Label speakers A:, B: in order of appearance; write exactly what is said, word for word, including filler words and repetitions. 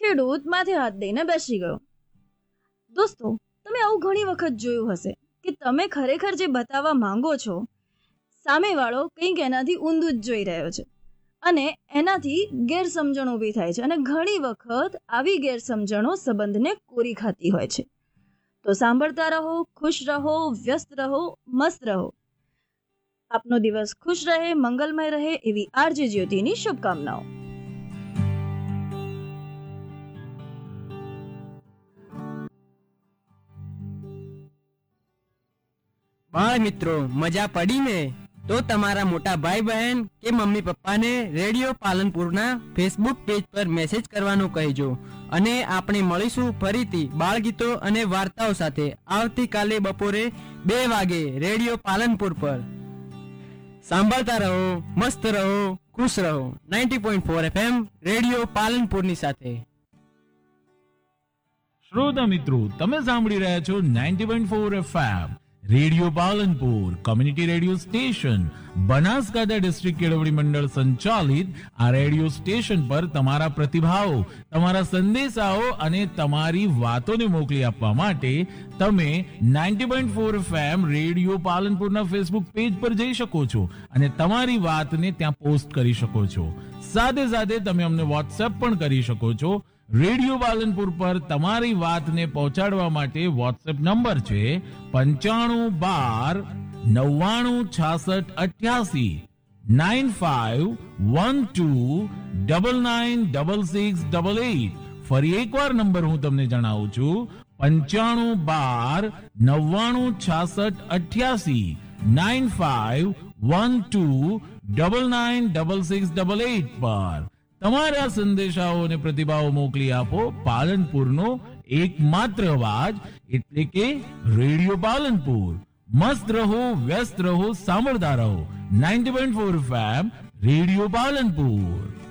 A: ખેડૂત માથે હાથ દઈને બેસી ગયો. દોસ્તો, તમે આવું ઘણી વખત જોયું હશે કે તમે ખરેખર જે બતાવવા માંગો છો, સામેવાળો કંઈક એનાથી ઊંધું જ જોઈ રહ્યો છે અને એનાથી ગેરસમજણ ઊભી થાય છે. અને ઘણી વખત આવી ગેરસમજણો સંબંધને કોરી ખાતી હોય છે. તો સાંભળતા રહો, ખુશ રહો, વ્યસ્ત રહો, મસ્ત રહો. આપનો દિવસ ખુશ રહે, મંગલમય રહે એવી આરજે જ્યોતિની શુભકામનાઓ.
B: બાળ મિત્રો, મજા પડી ને? તો તમારા મોટા ભાઈ બહેન કે મમ્મી પપ્પાને રેડિયો પાલનપુરના ફેસબુક પેજ પર મેસેજ કરવાનું કહેજો. અને આપણે મળીશું ફરીથી બાળગીતો અને વાર્તાઓ સાથે આવતીકાલે બપોરે બે વાગે રેડિયો પાલનપુર પર. સાંભળતા રહો, મસ્ત રહો, ખુશ રહો. Ninety point four FM radio પાલનપુરની સાથે.
C: શ્રોતા મિત્રો, તમે સાંભળી રહ્યા છો ninety point four FM radio Palanpur, community radio station, Banaskantha district કેળવણી મંડળ સંચાલિત આ રેડિયો સ્ટેશન પર તમારા પ્રતિભાવો, તમારા સંદેશાઓ અને તમારી વાતોને મોકલી આપવા માટે તમે ninety point four FM radio પાલનપુરના Facebook page પર જઈ શકો છો અને તમારી વાતને ત્યાં પોસ્ટ કરી શકો છો. સાથે સાથે તમે અમને વોટ્સએપ પણ કરી શકો છો. રેડિયો પાલનપુર પર તમારી વાતને પહોંચાડવા માટે વોટ્સએપ નંબર છે પંચાણું બાર નવ્વાણું છાસઠ અઠ્યાસી nine five one two double nine double six double eight. ફરી એકવાર નંબર હું તમને જણાવું છું, પંચાણું બાર નવ્વાણું છાસઠ અઠ્યાસી nine five one two double nine double six double eight પર તમારા સંદેશાઓ અને પ્રતિભાવો મોકલી આપો. પાલનપુરનો એકમાત્ર અવાજ એટલે કે રેડિયો પાલનપુર. મસ્ત રહો, વ્યસ્ત રહો, સાંભળતા રહો. Ninety point four FM radio Palanpur.